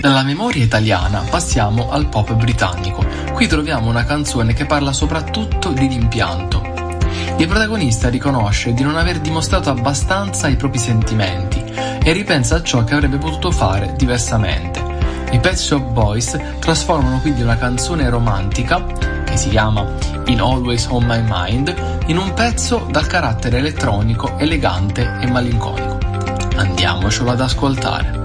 Dalla memoria italiana passiamo al pop britannico. Qui troviamo una canzone che parla soprattutto di rimpianto. Il protagonista riconosce di non aver dimostrato abbastanza i propri sentimenti e ripensa a ciò che avrebbe potuto fare diversamente. I Pet Shop Boys trasformano quindi una canzone romantica, che si chiama In Always On My Mind, in un pezzo dal carattere elettronico, elegante e malinconico. Andiamocelo ad ascoltare.